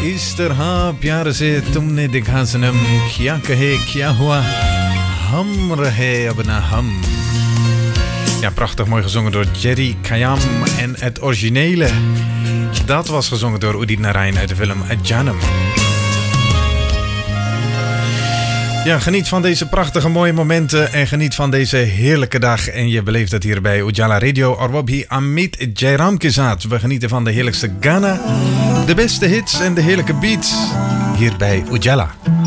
इस तरह प्यार से तुमने दिखा सनम क्या कहे क्या हुआ हम रहे अब na हम. Ja, prachtig mooi gezongen door Jerry Kayam. En het originele, dat was gezongen door Udit Narain uit de film Janam. Ja, geniet van deze prachtige mooie momenten en geniet van deze heerlijke dag. En je beleeft het hier bij Ujala Radio. Arwabhi Amit Jairam Kizat. We genieten van de heerlijkste Ghana, de beste hits en de heerlijke beats hier bij Ujala.